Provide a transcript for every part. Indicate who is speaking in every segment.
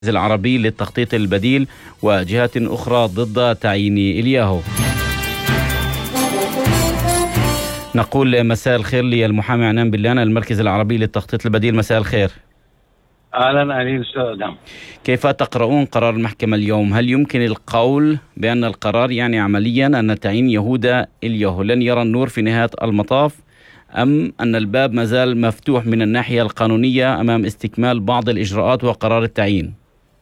Speaker 1: العربي للتخطيط البديل وجهات أخرى ضد تعيين إلياهو. نقول مساء الخير للمحامي عنان بلان، المركز العربي للتخطيط البديل. مساء الخير.
Speaker 2: أهلا أهلا أستاذ أدم.
Speaker 1: كيف تقرؤون قرار المحكمة اليوم؟ هل يمكن القول بأن القرار يعني عمليا أن تعيين يهودا إلياهو لن يرى النور في نهاية المطاف، أم أن الباب مازال مفتوح من الناحية القانونية أمام استكمال بعض الإجراءات وقرار التعيين؟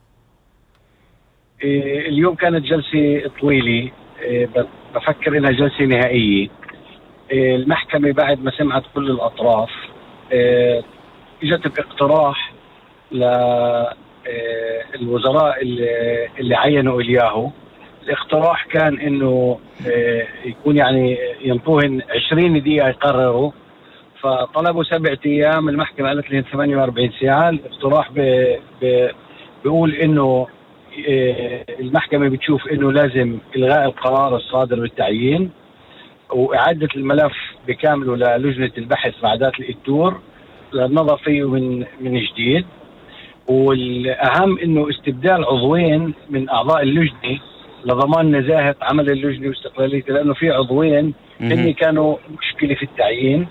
Speaker 2: اليوم كانت جلسة طويلة، بفكر إنها جلسة نهائية. المحكمة بعد ما سمعت كل الأطراف اجت باقتراح للوزراء اللي عينوا إلياهو. الاقتراح كان إنه يكون يعني ينطوهن 20 دقيقة يقرروا، فطلبوا 7 أيام. المحكمة قالت لهم 48 ساعة. الاقتراح بيقول إنه المحكمة بتشوف إنه لازم إلغاء القرار الصادر بالتعيين وإعادة الملف بكامله للجنة البحث بعدات الإتور للنظر فيه من جديد. والأهم إنه استبدال عضوين من أعضاء اللجنة لضمان نزاهة عمل اللجنة واستقلاليته، لأنه في عضوين هن كانوا مشكلة في التعيين.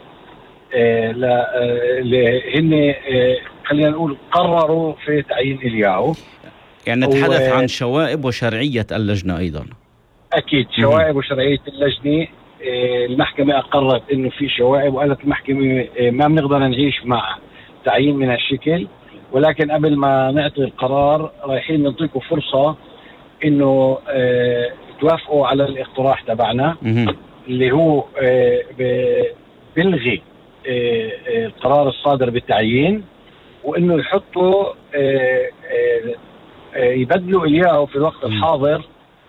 Speaker 2: هن خلينا نقول قرروا في تعيين إلياهو.
Speaker 1: يعني نتحدث عن شوائب وشرعية اللجنة أيضا.
Speaker 2: أكيد شوائب وشرعية اللجنة. المحكمة أقرت إنه في شوائب، وقالت المحكمة ما بنقدر نعيش مع تعيين من هالشكل، ولكن قبل ما نعطي القرار رايحين نعطيكم فرصة إنه توافقوا على الاقتراح تبعنا اللي هو بلغي القرار الصادر بالتعيين، وإنه يحطوا يبدلوا إلياهو في الوقت الحاضر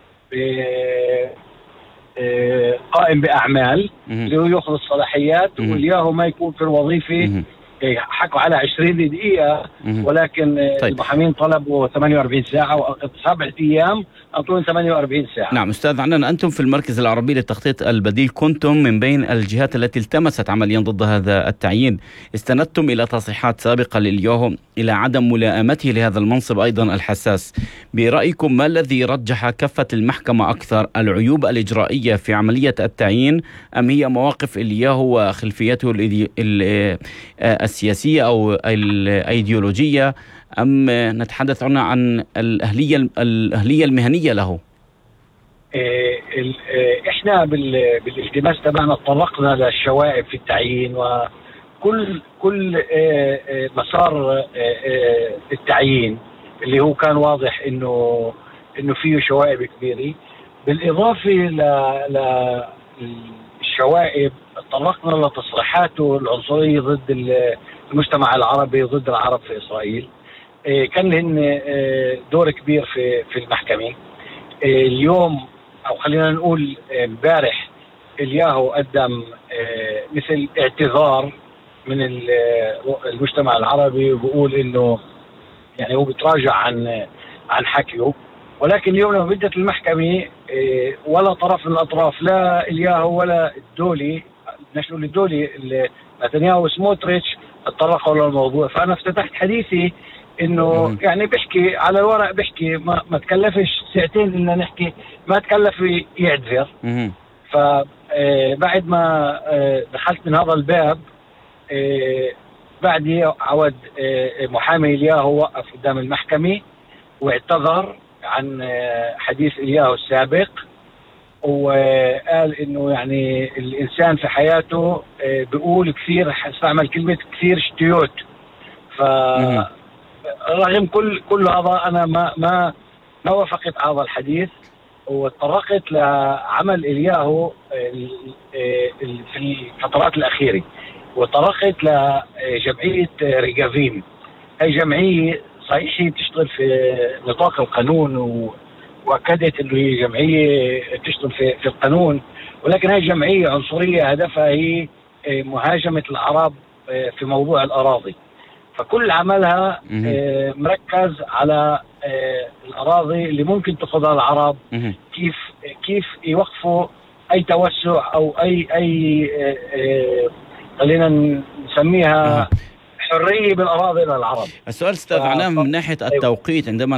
Speaker 2: قائم بأعمال اللي هو يأخذ الصلاحيات، وإلياهو ما يكون في الوظيفة. حكوا على 20 دقيقة، ولكن طيب. المحامين طلبوا 48 ساعة و7 أيام، أعطوهم 48 ساعة.
Speaker 1: نعم أستاذ عنان، أنتم في المركز العربي للتخطيط البديل كنتم من بين الجهات التي التمست عمليا ضد هذا التعيين. استندتم إلى تصريحات سابقة لإلياهو إلى عدم ملائمته لهذا المنصب أيضا الحساس. برأيكم ما الذي رجح كفة المحكمة أكثر، العيوب الإجرائية في عملية التعيين أم هي مواقف إلياهو وخلفيته السياسية أو الأيديولوجية، أم نتحدث هنا عن الأهلية المهنية له؟
Speaker 2: إحنا بالالتماس تبعنا تطرقنا للشوائب في التعيين وكل مسار التعيين اللي هو كان واضح إنه فيه شوائب كبيرة. بالإضافة للشوائب تطرقنا لتصريحاته العنصرية ضد المجتمع العربي، ضد العرب في إسرائيل. كان لهن دور كبير في المحكمة. اليوم أو خلينا نقول امبارح إلياهو قدم مثل اعتذار من المجتمع العربي، وبقول إنه يعني هو بتراجع عن حكيه. ولكن اليوم لما بدت المحكمة ولا طرف من الأطراف، لا إلياهو ولا الدولي، نقول الدولي نتنياهو وسموتريتش، اتطرقوا للموضوع. فأنا افتتحت حديثي إنه يعني بحكي على الورق، بحكي ما تكلفش ساعتين إننا نحكي، ما تكلف يعتذر. فبعد ما دخلت من هذا الباب، بعدي عود محامي إلياهو وقف قدام المحكمة واعتذر عن حديث إلياهو السابق، وقال إنه يعني الإنسان في حياته بيقول كثير، استعمل كلمة كثير شتيوت. فرغم كل هذا أنا ما وافقت هذا الحديث، واتطرقت لعمل إلياهو في الفترات الأخيرة، واتطرقت لجمعية ريجافيم. هي جمعية صحيح بتشتغل في نطاق القانون، وأكدت إنه هي جمعية تشتغل في القانون، ولكن هي جمعية عنصرية هدفها هي مهاجمة العرب في موضوع الأراضي. فكل عملها مركز على الأراضي اللي ممكن تأخذها العرب، كيف يوقفوا أي توسع أو أي خلينا نسميها حريه بالاراضي للعرب.
Speaker 1: السؤال استاذ عنان من ناحيه التوقيت، عندما